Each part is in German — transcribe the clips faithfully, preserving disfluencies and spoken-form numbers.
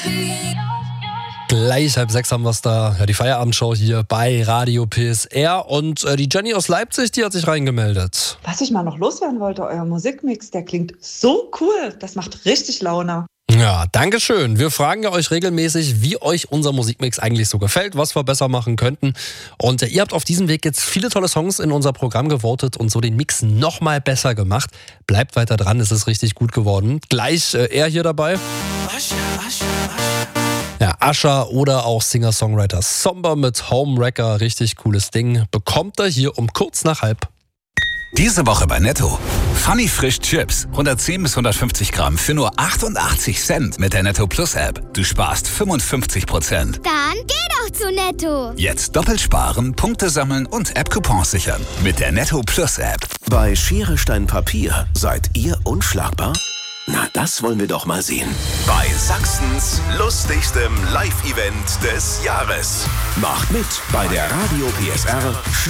Gleich halb sechs haben wir es da, ja, die Feierabendshow hier bei Radio P S R und äh, die Jenny aus Leipzig, die hat sich reingemeldet. Was ich mal noch loswerden wollte, euer Musikmix, der klingt so cool, das macht richtig Laune. Ja, danke schön. Wir fragen ja euch regelmäßig, wie euch unser Musikmix eigentlich so gefällt, was wir besser machen könnten. Und äh, ihr habt auf diesem Weg jetzt viele tolle Songs in unser Programm gewotet und so den Mix nochmal besser gemacht. Bleibt weiter dran, es ist richtig gut geworden. Gleich äh, er hier dabei. Ja, Usher oder auch Singer-Songwriter Somber mit Homewrecker, richtig cooles Ding, bekommt er hier um kurz nach halb. Diese Woche bei Netto. Funny Frisch Chips, hundertzehn bis hundertfünfzig Gramm für nur achtundachtzig Cent mit der Netto Plus App. Du sparst fünfundfünfzig Prozent. Dann geh doch zu Netto. Jetzt doppelt sparen, Punkte sammeln und App-Coupons sichern mit der Netto Plus App. Bei Schere, Stein, Papier seid ihr unschlagbar? Na, das wollen wir doch mal sehen. Bei Sachsens lustigstem Live-Event des Jahres. Macht mit bei der Radio P S R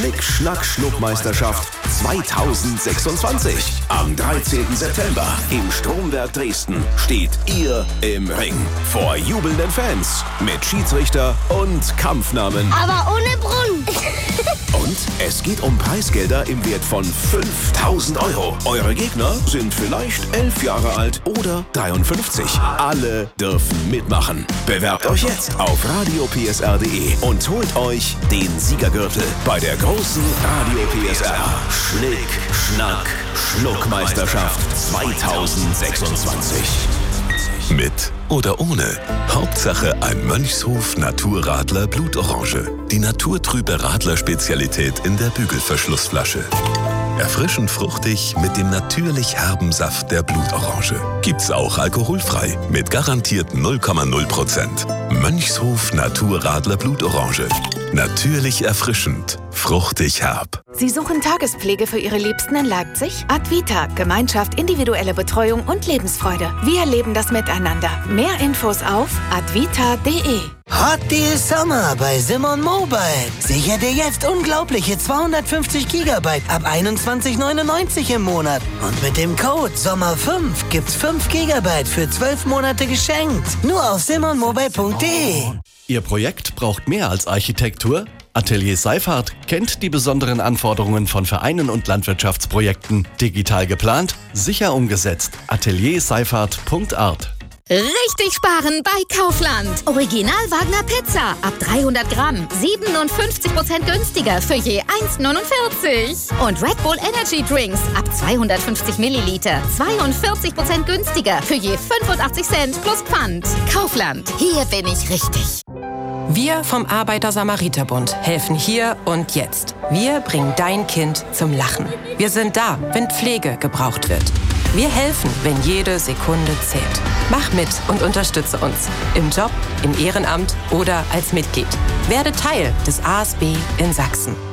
Schnick-Schnack-Schnuck-Meisterschaft zweitausendsechsundzwanzig. Am dreizehnten September im Stromwerk Dresden steht ihr im Ring. Vor jubelnden Fans mit Schiedsrichter und Kampfnamen. Aber ohne Brunnen. Und es geht um Preisgelder im Wert von fünftausend Euro. Eure Gegner sind vielleicht elf Jahre alt oder dreiundfünfzig. Alle dürfen mitmachen. Bewerbt euch jetzt auf radio p s r punkt d e und holt euch den Siegergürtel bei der großen Radio P S R Schnick, Schnack, Schnuckmeisterschaft zweitausendsechsundzwanzig. Mit oder ohne. Hauptsache ein Mönchshof Naturradler Blutorange. Die naturtrübe Radler-Spezialität in der Bügelverschlussflasche. Erfrischend fruchtig mit dem natürlich herben Saft der Blutorange. Gibt's auch alkoholfrei mit garantiert null Komma null Prozent. Mönchshof Naturradler Blutorange. Natürlich erfrischend, fruchtig herb. Sie suchen Tagespflege für Ihre Liebsten in Leipzig? Advita, Gemeinschaft, individuelle Betreuung und Lebensfreude. Wir leben das miteinander. Mehr Infos auf advita punkt d e. Hot Deal Summer bei Simon Mobile. Sicher dir jetzt unglaubliche zweihundertfünfzig Gigabyte ab einundzwanzig neunundneunzig im Monat. Und mit dem Code Sommer fünf gibt's fünf Gigabyte für zwölf Monate geschenkt. Nur auf simon mobile punkt d e. Ihr Projekt braucht mehr als Architektur? Atelier Seifert kennt die besonderen Anforderungen von Vereinen und Landwirtschaftsprojekten. Digital geplant, sicher umgesetzt. atelier seifert punkt art. Richtig sparen bei Kaufland. Original Wagner Pizza ab dreihundert Gramm, siebenundfünfzig Prozent günstiger für je eins neunundvierzig. Und Red Bull Energy Drinks ab zweihundertfünfzig Milliliter, zweiundvierzig Prozent günstiger für je fünfundachtzig Cent plus Pfand. Kaufland, hier bin ich richtig. Wir vom Arbeiter-Samariter-Bund helfen hier und jetzt. Wir bringen dein Kind zum Lachen. Wir sind da, wenn Pflege gebraucht wird. Wir helfen, wenn jede Sekunde zählt. Mach mit und unterstütze uns. Im Job, im Ehrenamt oder als Mitglied. Werde Teil des A S B in Sachsen.